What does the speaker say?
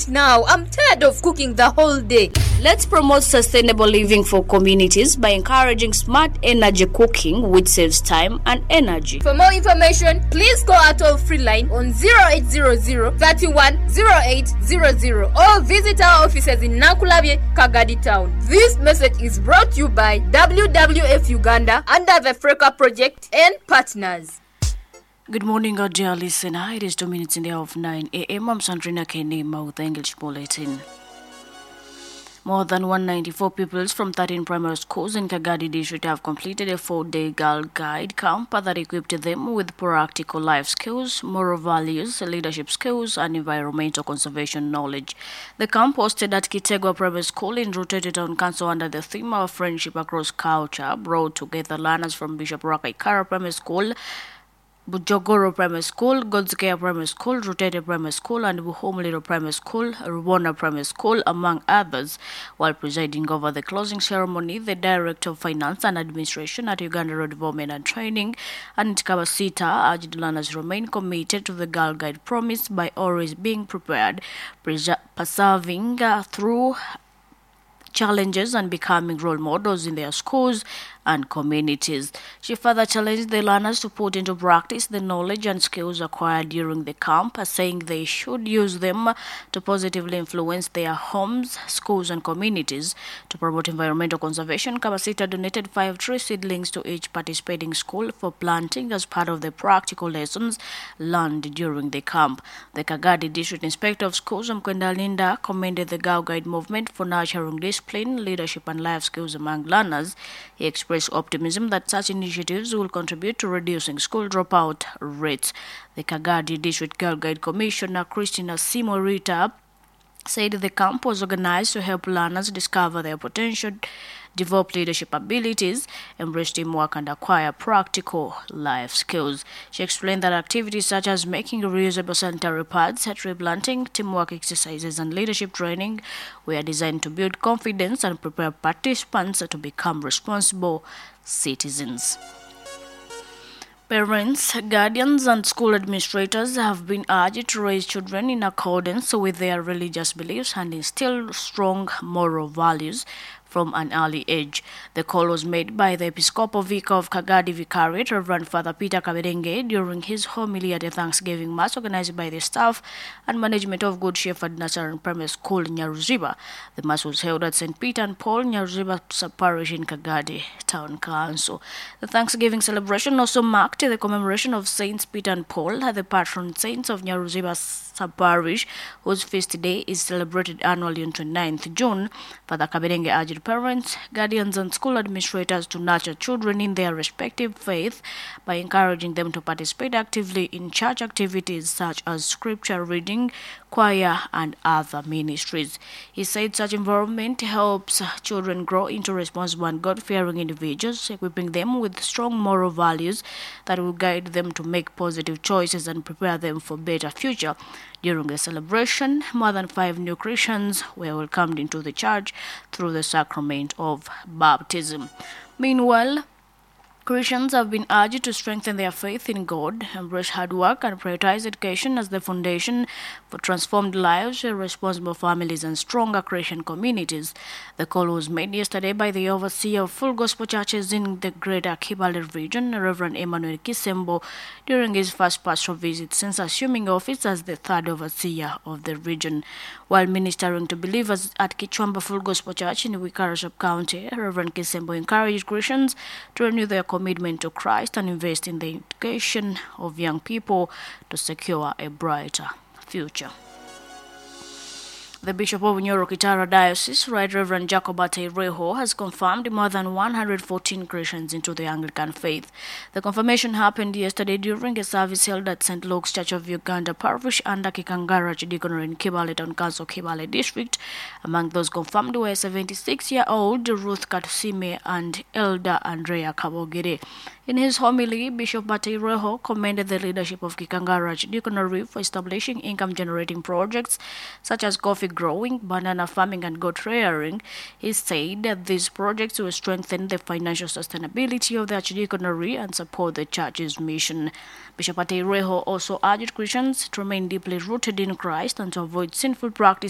eat now. I'm tired of cooking the whole day. Let's promote sustainable living for communities by encouraging smart energy cooking, which saves time and energy. For more information, please call our toll-free line on 0800 31 0800 or visit our offices in Nakulabye, Kagadi Town. This message is brought to you by WWF Uganda under the FRECA project and partners. Good morning, our dear listener. It is 2 minutes in the hour of 9 a.m. I'm Sandrina Kenema with the English Bulletin. More than 194 pupils from 13 primary schools in Kagadi district have completed a 4-day Girl Guide camp that equipped them with practical life skills, moral values, leadership skills, and environmental conservation knowledge. The camp hosted at Kitegwa Primary School in Rutete Town Council under the theme of Friendship Across Culture brought together learners from Bishop Rakaikara Primary School, Bujogoro Primary School, Godscare Primary School, Rutete Primary School, and Buhomliro Primary School, Rwanda Primary School, among others. While presiding over the closing ceremony, the Director of Finance and Administration at Uganda Road Development and Training, Anit Kabasita, urged learners to remain committed to the Girl Guide promise by always being prepared, persevering through challenges and becoming role models in their schools and communities. She further challenged the learners to put into practice the knowledge and skills acquired during the camp, saying they should use them to positively influence their homes, schools, and communities. To promote environmental conservation, Kabasita donated 5 tree seedlings to each participating school for planting as part of the practical lessons learned during the camp. The Kagadi District Inspector of Schools, Mkwenda Linda, commended the Girl Guide movement for nurturing discipline, leadership, and life skills among learners. He expressed optimism that such initiatives will contribute to reducing school dropout rates. The Kagadi District Girl Guide Commissioner, Christina Simorita, said the camp was organized to help learners discover their potential, develop leadership abilities, embrace teamwork, and acquire practical life skills. She explained that activities such as making reusable sanitary pads, tree planting, teamwork exercises, and leadership training were designed to build confidence and prepare participants to become responsible citizens. Parents, guardians, and school administrators have been urged to raise children in accordance with their religious beliefs and instill strong moral values from an early age. The call was made by the Episcopal Vicar of Kagadi Vicariate, Reverend Father Peter Kabedenge, during his homily at a Thanksgiving Mass organized by the staff and management of Good Shepherd Nazarene Primary School in Nyaruziba. The Mass was held at St. Peter and Paul, Nyaruziba Sub-Parish in Kagadi Town Council. The Thanksgiving celebration also marked the commemoration of Saints Peter and Paul, the patron saints of Nyaruziba Sub-Parish, whose feast day is celebrated annually on 29th June. Father Kabedenge urged parents, guardians, and school administrators to nurture children in their respective faith by encouraging them to participate actively in church activities such as scripture reading, choir, and other ministries. He said such involvement helps children grow into responsible and God-fearing individuals, equipping them with strong moral values that will guide them to make positive choices and prepare them for a better future. During the celebration, more than 5 new Christians were welcomed into the church through the sacrament of baptism. Meanwhile, Christians have been urged to strengthen their faith in God, embrace hard work, and prioritize education as the foundation for transformed lives, responsible families, and stronger Christian communities. The call was made yesterday by the overseer of Full Gospel churches in the Greater Kibale region, Reverend Emmanuel Kisembo, during his first pastoral visit since assuming office as the 3rd overseer of the region. While ministering to believers at Kichwamba Full Gospel Church in Wikara Sub-County, Reverend Kisembo encouraged Christians to renew their commitment to Christ and invest in the education of young people to secure a brighter future. The Bishop of Nyoro Kitara Diocese, Right Reverend Jacob Ateireho, has confirmed more than 114 Christians into the Anglican faith. The confirmation happened yesterday during a service held at St. Luke's Church of Uganda Parish under Kikangara Archdeaconry in Kibale Town Council, Kibale District. Among those confirmed were 76-year-old Ruth Katusime and Elder Andrea Kabogere. In his homily, Bishop Ateireho commended the leadership of Kikangara Archdeaconry for establishing income-generating projects such as coffee growing, banana farming, and goat rearing. He said that these projects will strengthen the financial sustainability of the Archdeaconry and support the church's mission. Bishop Ateireho also urged Christians to remain deeply rooted in Christ and to avoid sinful practices